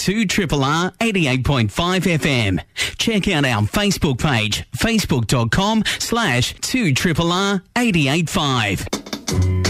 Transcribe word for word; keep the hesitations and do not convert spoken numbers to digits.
two R R R eighty-eight point five F M. Check out our Facebook page, facebook dot com slash two R R R eighty-eight point five.